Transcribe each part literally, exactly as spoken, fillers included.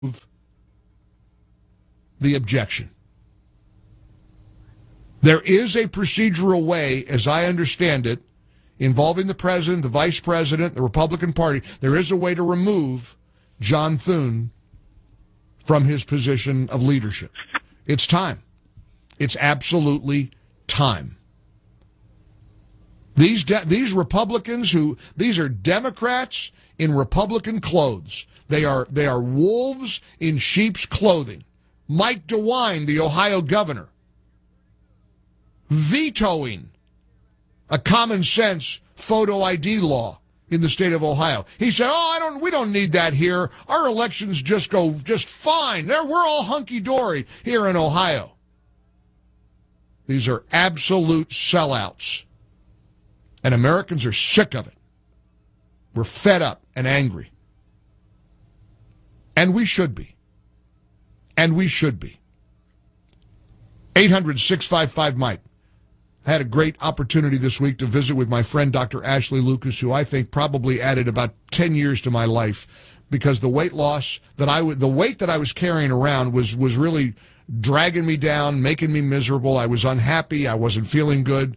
the objection. There is a procedural way, as I understand it, involving the president, the vice president, the Republican Party. There is a way to remove John Thune from his position of leadership. It's time. It's absolutely time. These de- these Republicans who these are Democrats in Republican clothes. They are they are wolves in sheep's clothing. Mike DeWine, the Ohio governor, vetoing a common sense photo I D law in the state of Ohio. He said, "Oh, I don't. We don't need that here. Our elections just go just fine. There, we're all hunky dory here in Ohio." These are absolute sellouts, and Americans are sick of it. We're fed up and angry, and we should be. And we should be. eight hundred, six five five, Mike. I had a great opportunity this week to visit with my friend Doctor Ashley Lucas, who I think probably added about ten years to my life, because the weight loss that I w- the weight that I was carrying around was was really dragging me down, making me miserable. I was unhappy. I wasn't feeling good.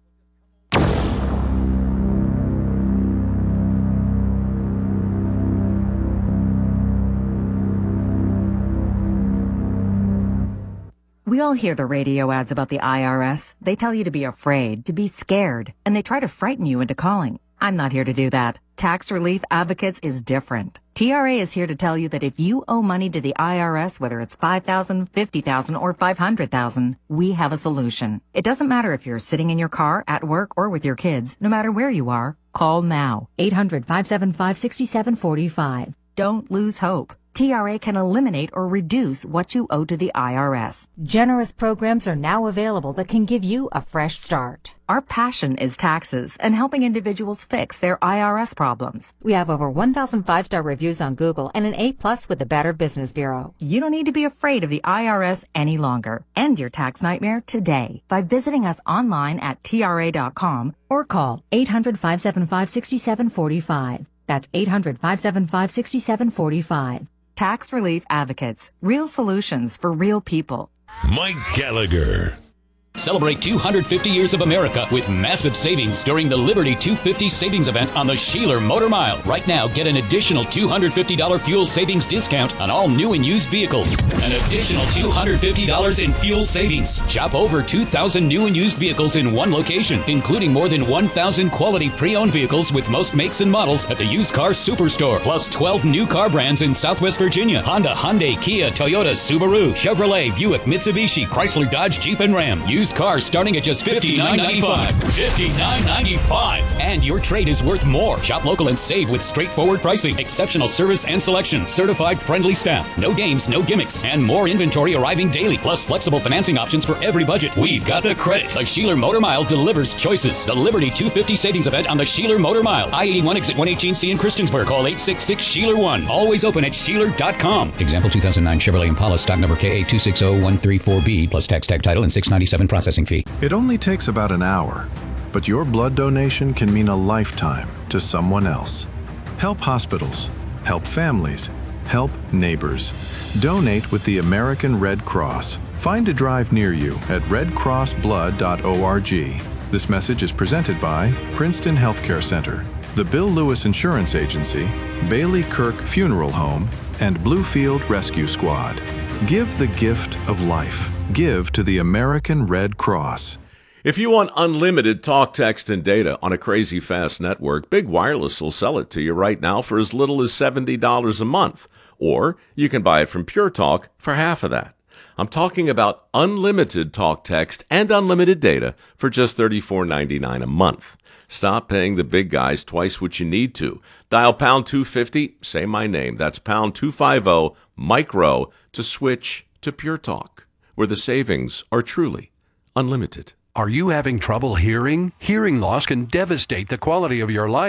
We all hear the radio ads about the I R S. They tell you to be afraid, to be scared, and they try to frighten you into calling. I'm not here to do that. Tax Relief Advocates is different. T R A is here to tell you that if you owe money to the I R S, whether it's five thousand dollars, fifty thousand dollars, or five hundred thousand dollars, we have a solution. It doesn't matter if you're sitting in your car, at work, or with your kids. No matter where you are, call now. eight hundred, five seven five, six seven four five. Don't lose hope. T R A can eliminate or reduce what you owe to the I R S. Generous programs are now available that can give you a fresh start. Our passion is taxes and helping individuals fix their I R S problems. We have over one thousand five-star reviews on Google and an A plus with the Better Business Bureau. You don't need to be afraid of the I R S any longer. End your tax nightmare today by visiting us online at T R A dot com or call eight hundred, five seven five, six seven four five. That's eight hundred, five seven five, six seven four five. Tax Relief Advocates. Real solutions for real people. Mike Gallagher. Celebrate two hundred fifty years of America with massive savings during the Liberty two fifty savings event on the Sheeler Motor Mile. Right now, get an additional two hundred fifty dollars fuel savings discount on all new and used vehicles. An additional two hundred fifty dollars in fuel savings. Shop over two thousand new and used vehicles in one location, including more than one thousand quality pre-owned vehicles with most makes and models at the Used Car Superstore. Plus twelve new car brands in Southwest Virginia. Honda, Hyundai, Kia, Toyota, Subaru, Chevrolet, Buick, Mitsubishi, Chrysler, Dodge, Jeep, and Ram. Used cars starting at just fifty-nine ninety-five. fifty-nine ninety-five. And your trade is worth more. Shop local and save with straightforward pricing, exceptional service and selection, certified friendly staff, no games, no gimmicks, and more inventory arriving daily, plus flexible financing options for every budget. We've got the credit. The Sheeler Motor Mile delivers choices. The Liberty two fifty savings event on the Sheeler Motor Mile. I eighty-one exit one eighteen C in Christiansburg. Call eight six six, Sheeler one. Always open at Sheeler dot com. Example two thousand nine Chevrolet Impala stock number K A two six zero one three four B plus tax tag title and six ninety-seven processing fee. It only takes about an hour, but your blood donation can mean a lifetime to someone else. Help hospitals, help families, help neighbors. Donate with the American Red Cross. Find a drive near you at red cross blood dot org. This message is presented by Princeton Healthcare Center, the Bill Lewis Insurance Agency, Bailey Kirk Funeral Home, and Bluefield Rescue Squad. Give the gift of life. Give to the American Red Cross. If you want unlimited talk, text, and data on a crazy fast network, Big Wireless will sell it to you right now for as little as seventy dollars a month. Or you can buy it from Pure Talk for half of that. I'm talking about unlimited talk, text, and unlimited data for just thirty-four ninety-nine a month. Stop paying the big guys twice what you need to. Dial pound two fifty, say my name. That's pound two fifty, micro, to switch to Pure Talk, where the savings are truly unlimited. Are you having trouble hearing? Hearing loss can devastate the quality of your life.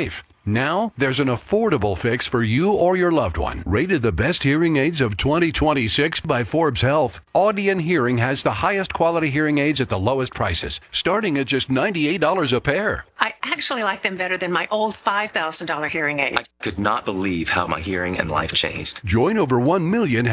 Now, there's an affordable fix for you or your loved one. Rated the best hearing aids of twenty twenty-six by Forbes Health, Audion Hearing has the highest quality hearing aids at the lowest prices, starting at just ninety-eight dollars a pair. I actually like them better than my old five thousand dollars hearing aid. I could not believe how my hearing and life changed. Join over one million